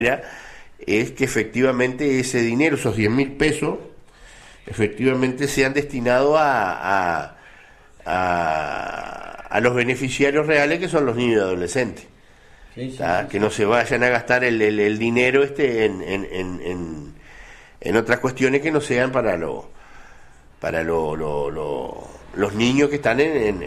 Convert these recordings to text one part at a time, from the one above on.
es que efectivamente ese dinero, esos 10.000 pesos, efectivamente sean destinados a los beneficiarios reales, que son los niños y adolescentes. Sí, que no se vayan a gastar el dinero en otras cuestiones que no sean para los niños que están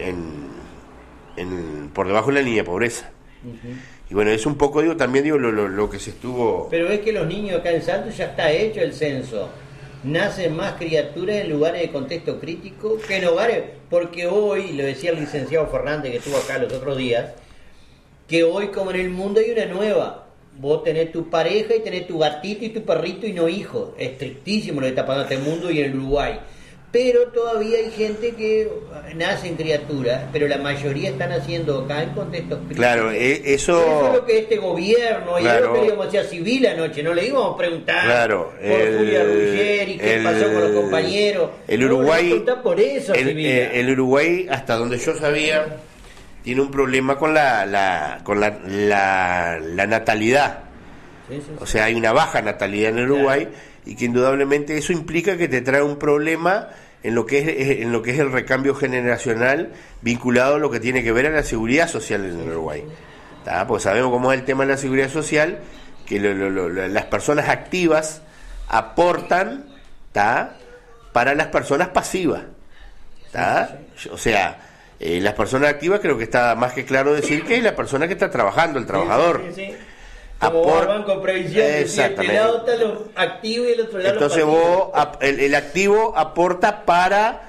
por debajo de la línea de pobreza. Y bueno, es un poco, también lo que se estuvo... Pero es que los niños acá en Salto ya está hecho el censo. Nacen más criaturas en lugares de contexto crítico que en hogares, porque hoy, lo decía el licenciado Fernández que estuvo acá los otros días, que hoy como en el mundo hay una nueva. Vos tenés tu pareja y tenés tu gatito y tu perrito y no hijos. Estrictísimo lo que está pasando en este mundo y en el Uruguay. Pero todavía hay gente que nace en criaturas, pero la mayoría están haciendo acá en contextos críticos. Claro, eso es lo que este gobierno, claro, y es lo que le íbamos a decir a Civil anoche, no le íbamos a preguntar, claro, por Julia Ruggeri, qué pasó con los compañeros. El Uruguay, no, por eso, el Uruguay, hasta donde yo sabía, tiene un problema con la natalidad. Sí. O sea, hay una baja natalidad en el Uruguay, claro, y que indudablemente eso implica que te trae un problema en lo que es el recambio generacional vinculado a lo que tiene que ver a la seguridad social en el Uruguay. Pues sabemos cómo es el tema de la seguridad social, que las personas activas aportan para las personas pasivas. O sea, las personas activas, creo que está más que claro decir que es la persona que está trabajando, el trabajador. Sí. Como el banco de previsión, exactamente. El lado está lo activo y el otro lado. Entonces el activo aporta para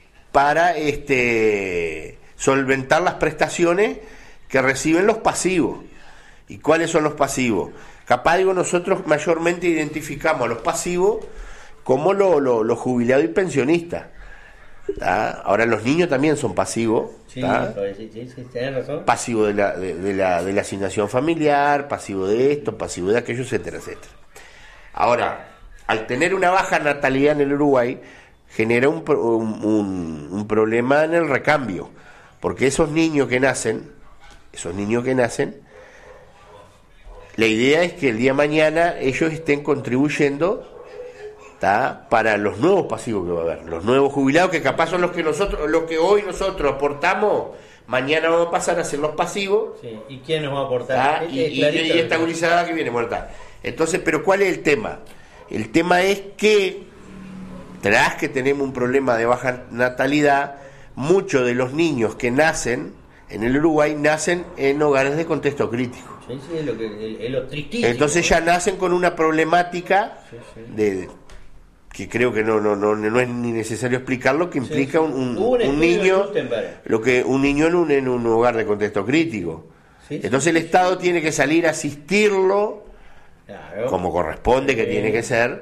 solventar las prestaciones que reciben los pasivos. ¿Y cuáles son los pasivos? Capaz nosotros mayormente identificamos a los pasivos como los jubilados y pensionistas. Ahora los niños también son pasivos. Sí, tenés razón. Pasivo de la asignación familiar, pasivo de esto, pasivo de aquello, etcétera, etcétera. Ahora, al tener una baja natalidad en el Uruguay, genera un problema en el recambio, porque esos niños que nacen, la idea es que el día de mañana ellos estén contribuyendo para los nuevos pasivos que va a haber, los nuevos jubilados, que capaz son los que hoy nosotros aportamos, mañana vamos a pasar a ser los pasivos. Sí. ¿Y quién nos va a aportar? Y esta gurizada que viene muerta. Entonces, pero ¿cuál es el tema? El tema es que tras que tenemos un problema de baja natalidad, muchos de los niños que nacen en el Uruguay nacen en hogares de contexto crítico. Sí, es lo tristísimo. Entonces ya nacen con una problemática que creo que no es ni necesario explicarlo, que implica un niño, un niño en un hogar de contexto crítico. Entonces el Estado tiene que salir a asistirlo, claro, como corresponde, que tiene que ser,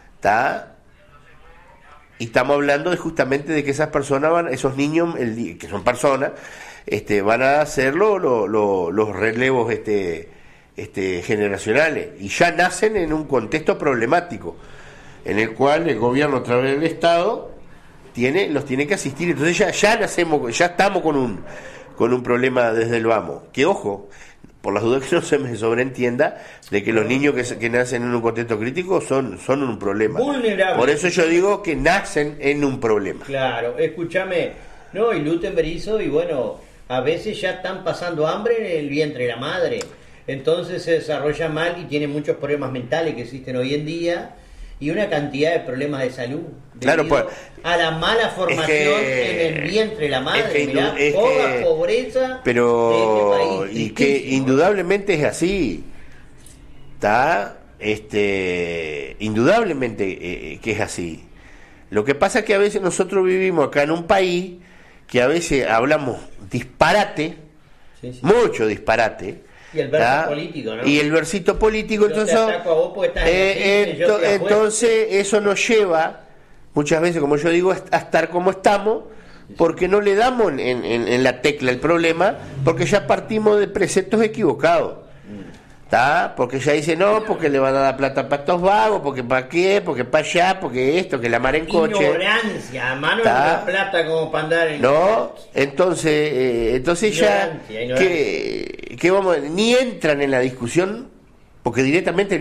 y estamos hablando justamente de que esas personas esos niños, que son personas, van a hacer los relevos generacionales, y ya nacen en un contexto problemático, en el cual el gobierno a través del Estado los tiene que asistir. Entonces ya estamos con un problema desde el vamos. Que ojo, por las dudas que no se me sobreentienda de que los niños que nacen en un contexto crítico son un problema. Vulnerables. Por eso yo digo que nacen en un problema. Claro, escúchame, y Lutemberg hizo, y bueno, a veces ya están pasando hambre en el vientre de la madre. Entonces se desarrolla mal y tiene muchos problemas mentales que existen hoy en día, y una cantidad de problemas de salud, claro, pues, a la mala formación en el vientre de la madre, pobreza pero de este país, y que indudablemente es así, indudablemente que es así. Lo que pasa es que a veces nosotros vivimos acá en un país que a veces hablamos disparate, mucho disparate. Y el verso político, ¿no? Y el versito político, entonces eso nos lleva muchas veces, como yo digo, a estar como estamos, porque no le damos en la tecla el problema, porque ya partimos de preceptos equivocados. Porque ya dice, no, porque le van a dar plata para estos vagos, porque para qué, porque para allá, porque esto, que la mar en coche. Ignorancia, mano no da plata como para andar en... No, entonces ya, que vamos, ni entran en la discusión porque directamente